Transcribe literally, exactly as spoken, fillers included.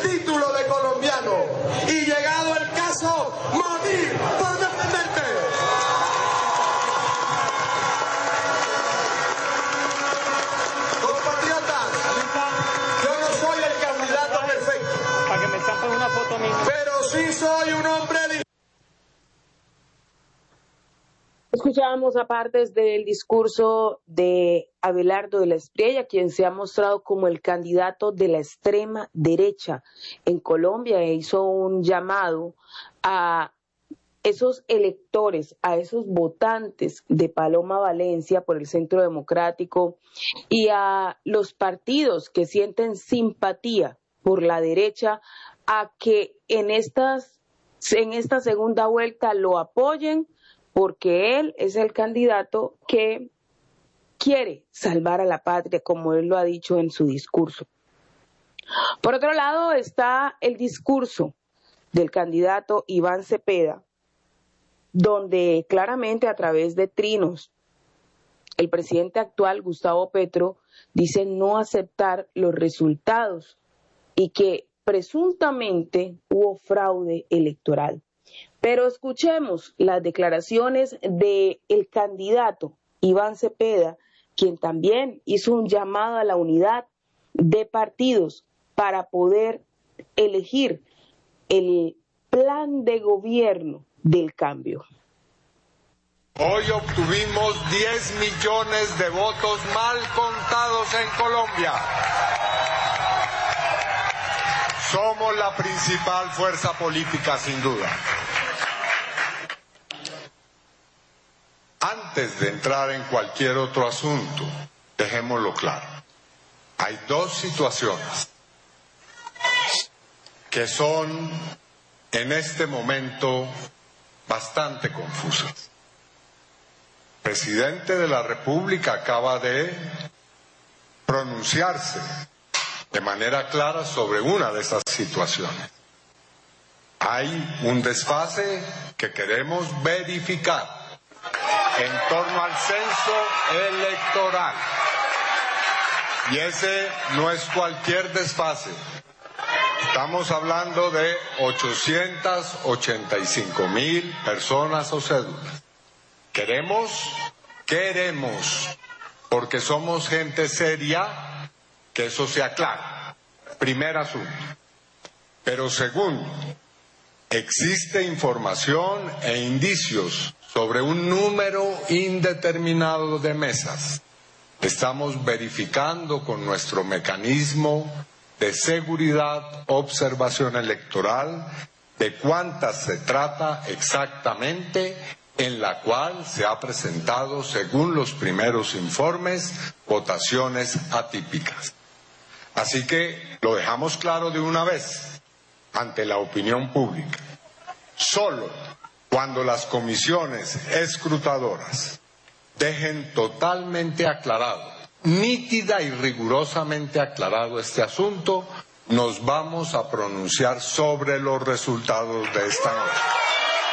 título de colombiano y, llegado el caso, morir por defenderte. Compatriotas, yo no soy el candidato perfecto, para que me chapen una foto a mí, pero sí soy un hombre de... Escuchábamos a partes del discurso de Abelardo de la Espriella, quien se ha mostrado como el candidato de la extrema derecha en Colombia, e hizo un llamado a esos electores, a esos votantes de Paloma Valencia por el Centro Democrático y a los partidos que sienten simpatía por la derecha a que en estas, en esta segunda vuelta lo apoyen, porque él es el candidato que quiere salvar a la patria, como él lo ha dicho en su discurso. Por otro lado está el discurso del candidato Iván Cepeda, donde claramente a través de trinos el presidente actual, Gustavo Petro, dice no aceptar los resultados y que presuntamente hubo fraude electoral. Pero escuchemos las declaraciones del candidato Iván Cepeda, quien también hizo un llamado a la unidad de partidos para poder elegir el plan de gobierno del cambio. Hoy obtuvimos diez millones de votos mal contados en Colombia. Somos la principal fuerza política, sin duda. Antes de entrar en cualquier otro asunto, dejémoslo claro. Hay dos situaciones que son en este momento bastante confusas. El presidente de la República acaba de pronunciarse de manera clara sobre una de esas situaciones. Hay un desfase que queremos verificar en torno al censo electoral. Y ese no es cualquier desfase. Estamos hablando de ochocientas ochenta y cinco mil personas o cédulas. Queremos, queremos, porque somos gente seria, que eso se aclara. Primer asunto. Pero segundo, existe información e indicios sobre un número indeterminado de mesas. Estamos verificando con nuestro mecanismo de seguridad, observación electoral, de cuántas se trata exactamente, en la cual se ha presentado, según los primeros informes, votaciones atípicas. Así que lo dejamos claro de una vez ante la opinión pública. Solo cuando las comisiones escrutadoras dejen totalmente aclarado, nítida y rigurosamente aclarado este asunto, nos vamos a pronunciar sobre los resultados de esta noche.